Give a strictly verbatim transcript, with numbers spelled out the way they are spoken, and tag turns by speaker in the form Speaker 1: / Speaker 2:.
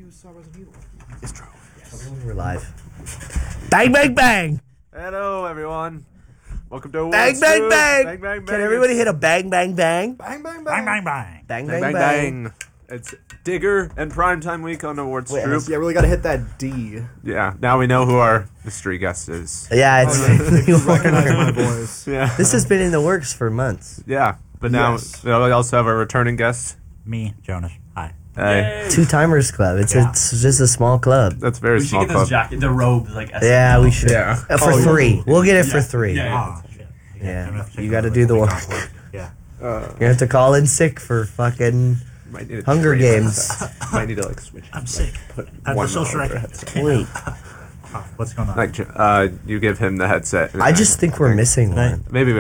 Speaker 1: saw Resident Evil.
Speaker 2: It's true.
Speaker 3: Yes. We're live. Bang, bang, bang.
Speaker 2: Hello, everyone. Welcome to
Speaker 3: Bang, bang, bang.
Speaker 2: bang, bang, bang.
Speaker 3: Can everybody hit a bang, bang, bang?
Speaker 1: Bang, bang, bang.
Speaker 4: Bang, bang, bang.
Speaker 3: Bang,
Speaker 2: Bang,
Speaker 3: bang,
Speaker 2: bang,
Speaker 3: bang.
Speaker 2: bang. It's Digger and Primetime Week on Awards
Speaker 1: Wait,
Speaker 2: Troop.
Speaker 1: yeah, really got to hit that D.
Speaker 2: Yeah, now we know who our mystery guest is.
Speaker 3: Yeah, it's.
Speaker 1: You recognize my voice.
Speaker 2: Yeah.
Speaker 3: This has been in the works for months.
Speaker 2: Yeah, but now
Speaker 1: Yes.
Speaker 2: we also have our returning guest.
Speaker 4: Me, Jonas. Hi.
Speaker 2: Hey,
Speaker 3: Two Timers Club. It's
Speaker 4: Yeah.
Speaker 3: it's just a small club.
Speaker 2: that's a very
Speaker 5: We should
Speaker 2: small
Speaker 5: get
Speaker 2: club.
Speaker 5: those jacket, the robes, like S N L.
Speaker 3: Yeah, we should.
Speaker 2: Yeah.
Speaker 3: Uh, for
Speaker 1: Oh, yeah.
Speaker 3: three. We'll get it for
Speaker 5: Yeah.
Speaker 3: three.
Speaker 5: Yeah.
Speaker 4: Ah, shit.
Speaker 3: Yeah,
Speaker 4: Jonas,
Speaker 3: you
Speaker 4: check
Speaker 3: gotta
Speaker 4: out
Speaker 3: do the
Speaker 4: week
Speaker 3: work.
Speaker 4: off work. Yeah.
Speaker 2: Uh,
Speaker 3: You have to call in sick for fucking
Speaker 2: might need to
Speaker 3: Hunger
Speaker 2: trade
Speaker 3: Games.
Speaker 2: headsets. Might need to like switch.
Speaker 4: I'm
Speaker 2: like,
Speaker 4: sick.
Speaker 2: Put
Speaker 4: At
Speaker 2: one
Speaker 4: the social
Speaker 2: over
Speaker 4: rec-
Speaker 2: headset.
Speaker 3: Wait.
Speaker 4: Oh, what's going on?
Speaker 2: Like uh, you give him the headset.
Speaker 3: I just think we're missing one.
Speaker 2: Maybe we